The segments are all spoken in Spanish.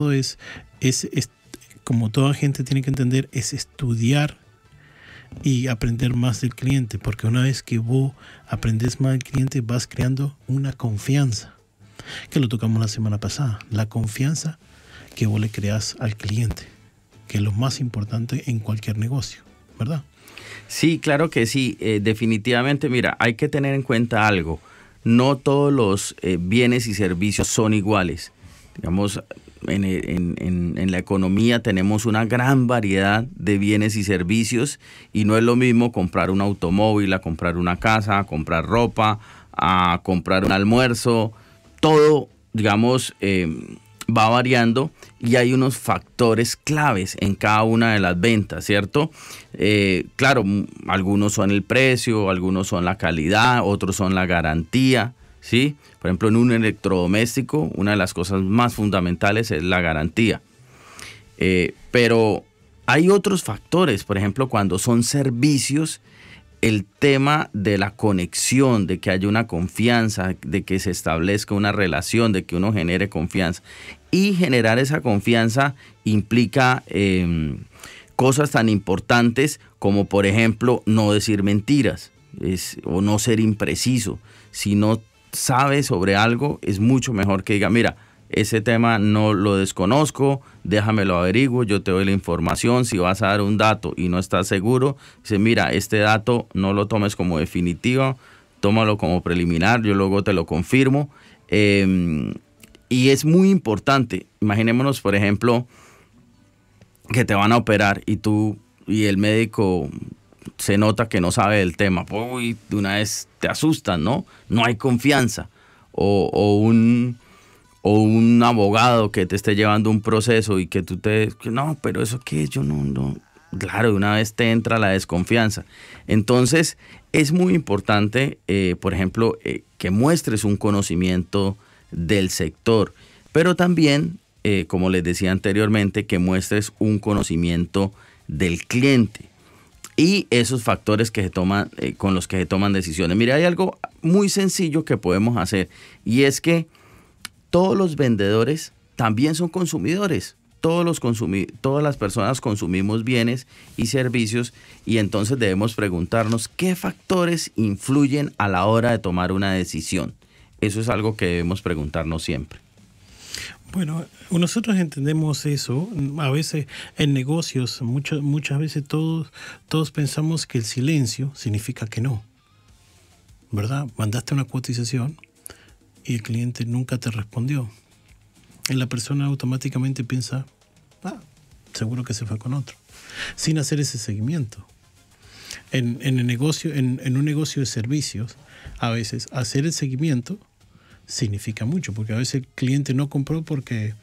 es, como toda gente tiene que entender, es estudiar y aprender más del cliente, porque una vez que vos aprendes más del cliente vas creando una confianza, que lo tocamos la semana pasada, la confianza que vos le creas al cliente, que es lo más importante en cualquier negocio, ¿verdad? Sí, claro que sí, definitivamente. Mira, hay que tener en cuenta algo, no todos los bienes y servicios son iguales. Digamos, en la economía tenemos una gran variedad de bienes y servicios y no es lo mismo comprar un automóvil, a comprar una casa, a comprar ropa, a comprar un almuerzo. Todo, digamos, va variando y hay unos factores claves en cada una de las ventas, ¿cierto? Claro, algunos son el precio, algunos son la calidad, otros son la garantía, ¿sí? Por ejemplo, en un electrodoméstico, una de las cosas más fundamentales es la garantía. Pero hay otros factores, por ejemplo, cuando son servicios, el tema de la conexión, de que haya una confianza, de que se establezca una relación, de que uno genere confianza. Y generar esa confianza implica cosas tan importantes como, por ejemplo, no decir mentiras o no ser impreciso. Si no sabe sobre algo, es mucho mejor que diga, mira, ese tema no lo desconozco, déjamelo averiguo, yo te doy la información. Si vas a dar un dato y no estás seguro, dice, mira, este dato no lo tomes como definitivo, tómalo como preliminar, yo luego te lo confirmo. Y es muy importante, imaginémonos, por ejemplo, que te van a operar y el médico se nota que no sabe del tema, uy, de una vez te asustan, ¿no? No hay confianza. O un abogado que te esté llevando un proceso y que no, pero eso qué, yo no. Claro, de una vez te entra la desconfianza. Entonces, es muy importante, por ejemplo, que muestres un conocimiento del sector, pero también, como les decía anteriormente, que muestres un conocimiento del cliente y esos factores que se toman, con los que se toman decisiones. Mira, hay algo muy sencillo que podemos hacer y es que todos los vendedores también son consumidores. Todas las personas consumimos bienes y servicios y entonces debemos preguntarnos qué factores influyen a la hora de tomar una decisión. Eso es algo que debemos preguntarnos siempre. Bueno, nosotros entendemos eso. A veces en negocios, muchas veces todos pensamos que el silencio significa que no, ¿verdad? Mandaste una cotización y el cliente nunca te respondió. Y la persona automáticamente piensa, seguro que se fue con otro, sin hacer ese seguimiento. En un negocio de servicios, a veces hacer el seguimiento significa mucho, porque a veces el cliente no compró porque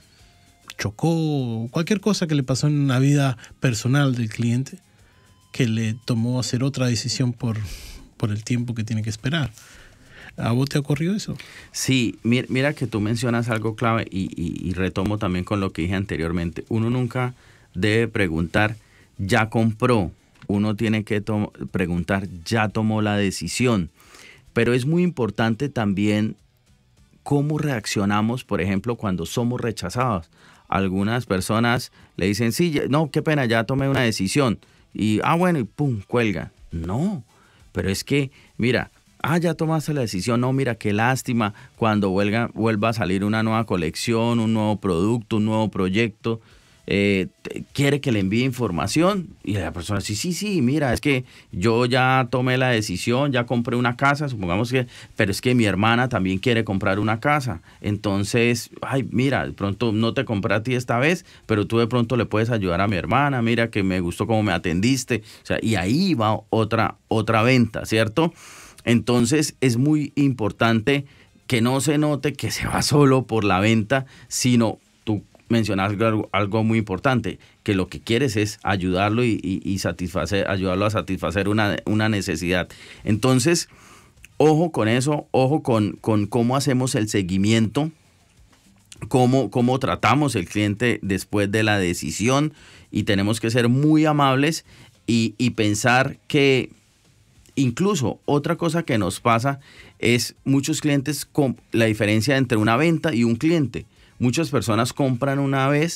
chocó, cualquier cosa que le pasó en la vida personal del cliente que le tomó hacer otra decisión por el tiempo que tiene que esperar. ¿A vos te ha ocurrido eso? Sí, mira que tú mencionas algo clave y retomo también con lo que dije anteriormente. Uno nunca debe preguntar, ¿ya compró? Uno tiene que preguntar, ¿ya tomó la decisión? Pero es muy importante también cómo reaccionamos, por ejemplo, cuando somos rechazados. Algunas personas le dicen, sí, no, qué pena, ya tomé una decisión. Y, bueno, y pum, cuelgan. No, pero es que, mira, ya tomaste la decisión, no, mira, qué lástima cuando vuelva a salir una nueva colección, un nuevo producto, un nuevo proyecto, quiere que le envíe información y la persona sí, mira, es que yo ya tomé la decisión, ya compré una casa, supongamos que, pero es que mi hermana también quiere comprar una casa, entonces, mira, de pronto no te compré a ti esta vez, pero tú de pronto le puedes ayudar a mi hermana, mira que me gustó cómo me atendiste, o sea, y ahí va otra venta, ¿cierto? Entonces es muy importante que no se note que se va solo por la venta, sino tú mencionas algo muy importante, que lo que quieres es ayudarlo y ayudarlo a satisfacer una necesidad. Entonces, ojo con eso, ojo con cómo hacemos el seguimiento, cómo tratamos el cliente después de la decisión, y tenemos que ser muy amables y pensar que incluso otra cosa que nos pasa es muchos clientes con la diferencia entre una venta y un cliente. Muchas personas compran una vez